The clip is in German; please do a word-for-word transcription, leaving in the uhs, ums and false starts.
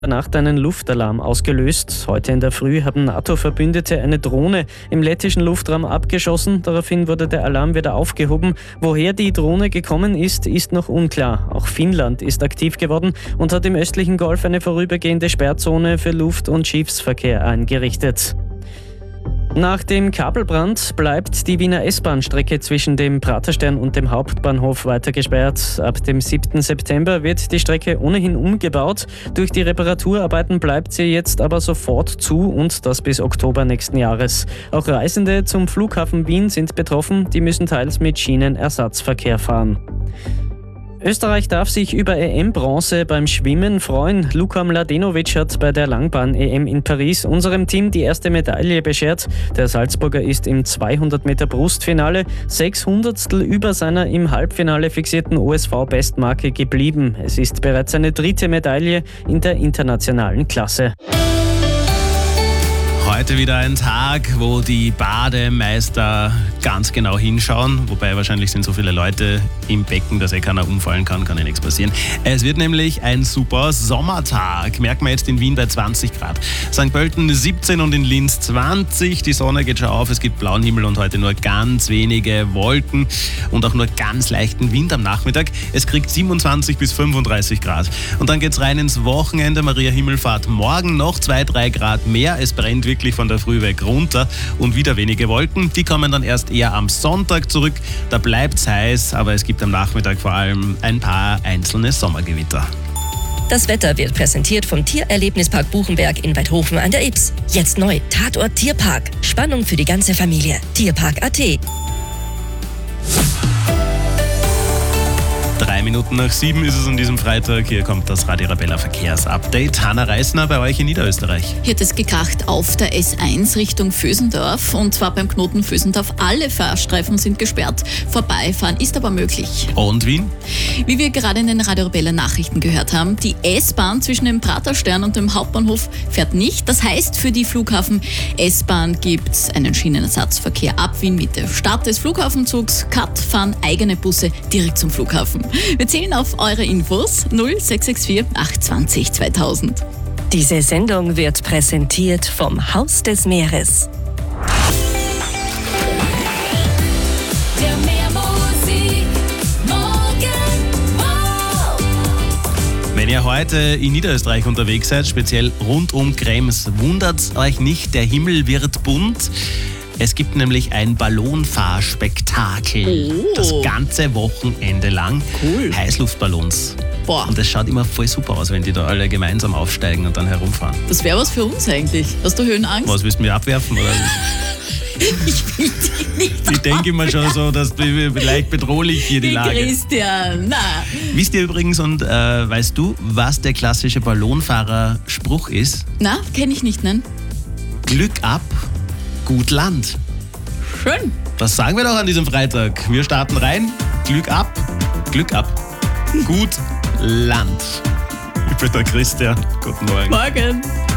Nacht einen Luftalarm ausgelöst. Heute in der Früh haben NATO-Verbündete eine Drohne im lettischen Luftraum abgeschossen. Daraufhin wurde der Alarm wieder aufgehoben. Woher die Drohne gekommen ist, ist noch unklar. Auch Finnland ist aktiv geworden und hat im östlichen Golf eine vorübergehende Sperrzone für Luft- und Schiffsverkehr eingerichtet. Nach dem Kabelbrand bleibt die Wiener S-Bahn-Strecke zwischen dem Praterstern und dem Hauptbahnhof weiter gesperrt. Ab dem siebten September wird die Strecke ohnehin umgebaut. Durch die Reparaturarbeiten bleibt sie jetzt aber sofort zu und das bis Oktober nächsten Jahres. Auch Reisende zum Flughafen Wien sind betroffen. Die müssen teils mit Schienenersatzverkehr fahren. Österreich darf sich über E M-Bronze beim Schwimmen freuen. Luka Mladenovic hat bei der Langbahn-E M in Paris unserem Team die erste Medaille beschert. Der Salzburger ist im zweihundert Meter Brustfinale sechs Hundertstel über seiner im Halbfinale fixierten O S V-Bestmarke geblieben. Es ist bereits seine dritte Medaille in der internationalen Klasse. Heute wieder ein Tag, wo die Bademeister ganz genau hinschauen, wobei wahrscheinlich sind so viele Leute im Becken, dass eh keiner umfallen kann, kann ja nichts passieren. Es wird nämlich ein super Sommertag, merkt man jetzt in Wien bei zwanzig Grad. Sankt Pölten siebzehn und in Linz zwanzig, die Sonne geht schon auf, es gibt blauen Himmel und heute nur ganz wenige Wolken und auch nur ganz leichten Wind am Nachmittag. Es kriegt siebenundzwanzig bis fünfunddreißig Grad. Und dann geht's rein ins Wochenende, Maria Himmelfahrt morgen noch zwei, drei Grad mehr, es brennt wirklich von der Früh weg runter und wieder wenige Wolken. Die kommen dann erst eher am Sonntag zurück. Da bleibt's heiß, aber es gibt am Nachmittag vor allem ein paar einzelne Sommergewitter. Das Wetter wird präsentiert vom Tiererlebnispark Buchenberg in Weidhofen an der Ybbs. Jetzt neu, Tatort Tierpark. Spannung für die ganze Familie. Tierpark punkt at. Drei Minuten nach sieben ist es an diesem Freitag. Hier kommt das Radio Arabella Verkehrsupdate. Hanna Reisner bei euch in Niederösterreich. Hier hat es gekracht auf der S eins Richtung Vösendorf und zwar beim Knoten Vösendorf. Alle Fahrstreifen sind gesperrt. Vorbeifahren ist aber möglich. Und Wien? Wie wir gerade in den Radio Arabella Nachrichten gehört haben, die S-Bahn zwischen dem Praterstern und dem Hauptbahnhof fährt nicht. Das heißt, für die Flughafen S-Bahn gibt es einen Schienenersatzverkehr ab Wien Mitte. Start des Flughafenzugs, Cut, fahren eigene Busse direkt zum Flughafen. Wir zählen auf eure Infos null sechs sechs vier acht zwanzig zweitausend. Diese Sendung wird präsentiert vom Haus des Meeres. Der Meermusik morgen, wow. Wenn ihr heute in Niederösterreich unterwegs seid, speziell rund um Krems, wundert's euch nicht, der Himmel wird bunt. Es gibt nämlich ein Ballonfahrspektakel. Oh. Das ganze Wochenende lang. Cool. Heißluftballons. Boah. Und das schaut immer voll super aus, wenn die da alle gemeinsam aufsteigen und dann herumfahren. Das wäre was für uns eigentlich. Hast du Höhenangst? Was, willst du mich abwerfen? Oder? Ich will dich nicht. Ich denke immer schon so, dass vielleicht bedrohlich hier die Lage. Christian, na. Wisst ihr übrigens und äh, weißt du, was der klassische Ballonfahrer-Spruch ist? Na, kenne ich nicht, nein. Glück ab, gut Land. Schön. Das sagen wir doch an diesem Freitag. Wir starten rein. Glück ab, Glück ab, gut Land. Ich bin der Christian. Guten Morgen. Morgen.